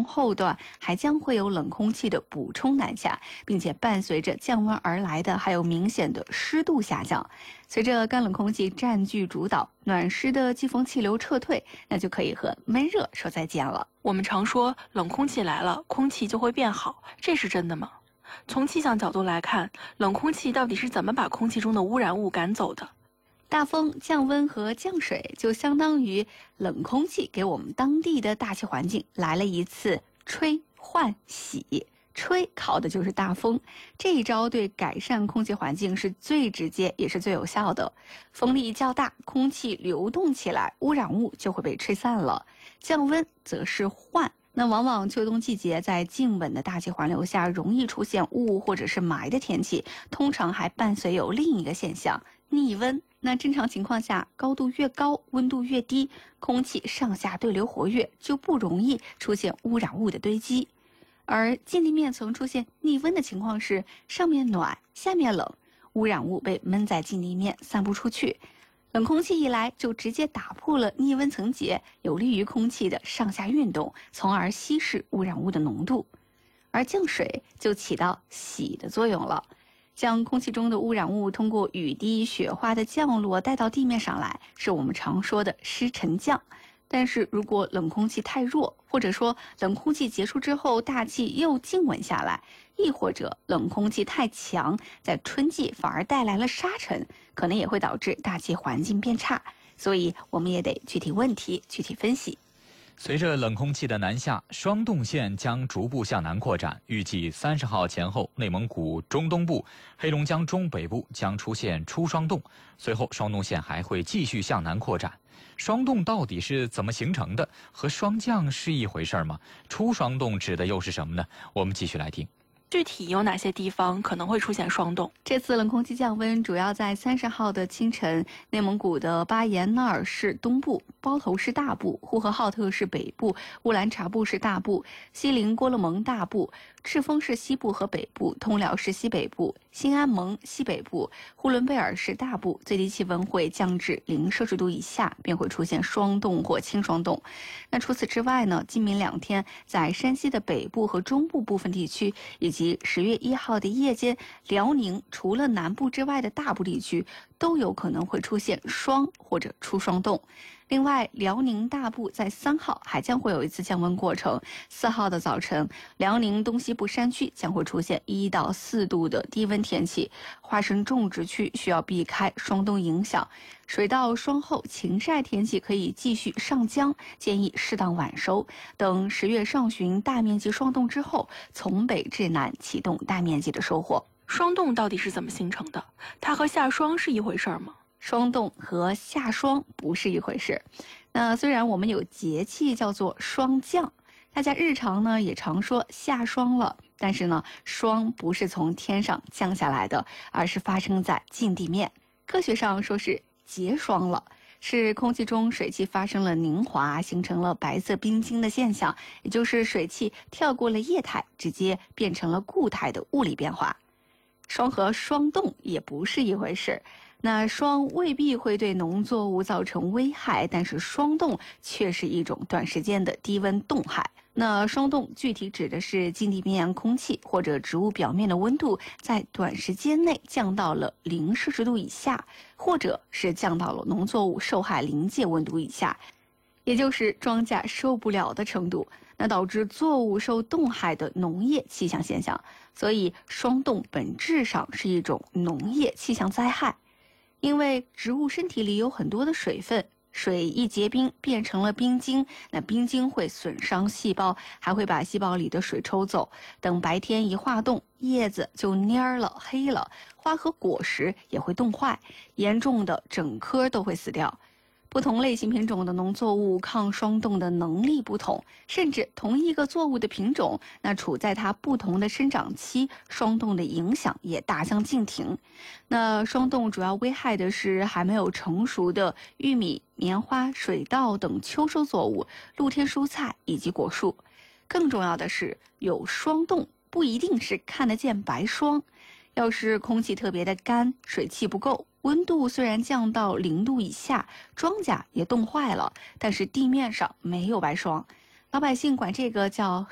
中后段还将会有冷空气的补充南下，并且伴随着降温而来的还有明显的湿度下降。随着干冷空气占据主导，暖湿的季风气流撤退，那就可以和闷热说再见了。 我们常说冷空气来了，空气就会变好，这是真的吗？从气象角度来看，冷空气到底是怎么把空气中的污染物赶走的？ 大风、降温和降水就相当于冷空气给我们当地的大气环境来了一次吹换洗。吹靠的就是大风，这一招对改善空气环境是最直接也是最有效的。风力较大，空气流动起来，污染物就会被吹散了。降温则是换，那往往秋冬季节在静稳的大气环流下容易出现雾或者是霾的天气，通常还伴随有另一个现象逆温。那正常情况下，高度越高，温度越低，空气上下对流活跃，就不容易出现污染物的堆积。而近地面层出现逆温的情况是，上面暖，下面冷，污染物被闷在近地面散不出去，冷空气一来就直接打破了逆温层结，有利于空气的上下运动，从而稀释污染物的浓度。而降水就起到洗的作用了，将空气中的污染物通过雨滴、雪花的降落带到地面上来，是我们常说的湿沉降。但是如果冷空气太弱，或者说冷空气结束之后大气又静稳下来，亦或者冷空气太强，在春季反而带来了沙尘，可能也会导致大气环境变差。所以我们也得具体问题具体分析。 随着冷空气的南下，霜冻线将逐步向南扩展。预计30号前后，内蒙古中东部、黑龙江中北部将出现初霜冻，随后霜冻线还会继续向南扩展。霜冻到底是怎么形成的？和霜降是一回事吗？初霜冻指的又是什么呢？我们继续来听。 具体有哪些地方可能会出现霜冻？ 这次冷空气降温主要在30号的清晨，内蒙古的巴彦淖尔市东部、包头市大部、呼和浩特市北部、乌兰察布市大部、锡林郭勒盟大部、赤峰市西部和北部、通辽市西北部、新安盟西北部、呼伦贝尔市大部，最低气温会降至0摄氏度以下，便会出现霜冻或轻霜冻。那除此之外呢，今明2天在山西的北部和中部部分地区，以及10月1号的夜间，辽宁除了南部之外的大部地区都有可能会出现霜或者初霜冻。另外，辽宁大部在3号还将会有一次降温过程。4号的早晨，辽宁东西部山区将会出现1到4度的低温天气，花生种植区需要避开霜冻影响。水稻霜后晴晒天气可以继续上浆，建议适当晚收。等10月上旬大面积霜冻之后，从北至南启动大面积的收获。 霜冻到底是怎么形成的？它和下霜是一回事吗？ 霜冻和下霜不是一回事。那虽然我们有节气叫做霜降，大家日常呢也常说下霜了，但是呢，霜不是从天上降下来的，而是发生在近地面。科学上说是结霜了，是空气中水汽发生了凝华，形成了白色冰晶的现象，也就是水汽跳过了液态，直接变成了固态的物理变化。霜和霜冻也不是一回事。那霜未必会对农作物造成危害，但是霜冻却是一种短时间的低温冻害。那霜冻具体指的是近地面空气或者植物表面的温度在短时间内降到了0摄氏度以下，或者是降到了农作物受害临界温度以下，也就是庄稼受不了的程度，那导致作物受冻害的农业气象现象。所以霜冻本质上是一种农业气象灾害。因为植物身体里有很多的水分，水一结冰变成了冰晶，那冰晶会损伤细胞，还会把细胞里的水抽走。等白天一化冻，叶子就蔫了、黑了，花和果实也会冻坏，严重的整棵都会死掉。不同类型品种的农作物抗霜冻的能力不同，甚至同一个作物的品种，那处在它不同的生长期，霜冻的影响也大相径庭。那霜冻主要危害的是还没有成熟的玉米、棉花、水稻等秋收作物、露天蔬菜以及果树。更重要的是，有霜冻不一定是看得见白霜。要是空气特别的干，水汽不够，温度虽然降到0度以下，庄稼也冻坏了，但是地面上没有白霜。老百姓管这个叫